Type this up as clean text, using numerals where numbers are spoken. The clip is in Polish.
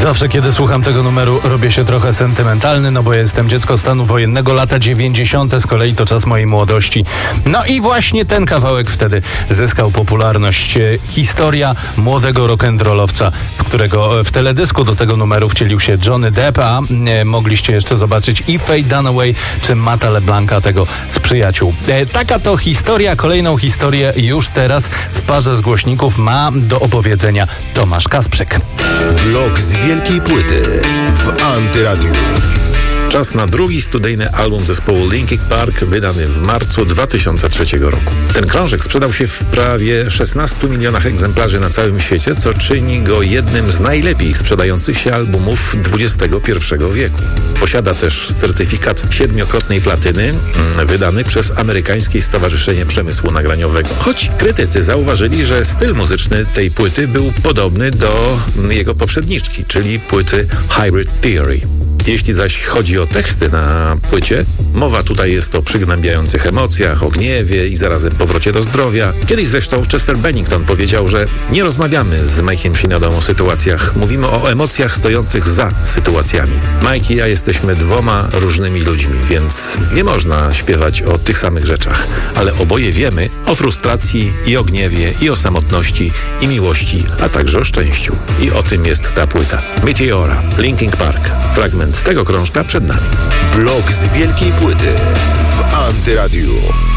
Zawsze, kiedy słucham tego numeru, robię się trochę sentymentalny, no bo jestem dziecko stanu wojennego, lata 90. z kolei to czas mojej młodości. No i właśnie ten kawałek wtedy zyskał popularność. Historia młodego rock'n'rollowca, którego w teledysku do tego numeru wcielił się Johnny Depp, a mogliście jeszcze zobaczyć i Faye Dunaway czy Matta LeBlanca, tego z Przyjaciół. Taka to historia. Kolejną historię już teraz w parze z głośników ma do opowiedzenia Tomasz Kasprzyk. Blok z wielkiej płyty w Antyradiu. Czas na drugi studyjny album zespołu Linkin Park, wydany w marcu 2003 roku. Ten krążek sprzedał się w prawie 16 milionach egzemplarzy na całym świecie, co czyni go jednym z najlepiej sprzedających się albumów XXI wieku. Posiada też certyfikat 7-krotnej platyny, wydany przez Amerykańskie Stowarzyszenie Przemysłu Nagraniowego. Choć krytycy zauważyli, że styl muzyczny tej płyty był podobny do jego poprzedniczki, czyli płyty Hybrid Theory. Jeśli zaś chodzi o teksty na płycie, mowa tutaj jest o przygnębiających emocjach, o gniewie i zarazem powrocie do zdrowia. Kiedyś zresztą Chester Bennington powiedział, że nie rozmawiamy z Mike'iem Shinodą o sytuacjach, mówimy o emocjach stojących za sytuacjami. Mike i ja jesteśmy dwoma różnymi ludźmi, więc nie można śpiewać o tych samych rzeczach, ale oboje wiemy o frustracji i o gniewie, i o samotności, i miłości, a także o szczęściu. I o tym jest ta płyta. Meteora, Linkin Park. Fragment tego krążka przed nami. Blok z wielkiej płyty w Antyradiu.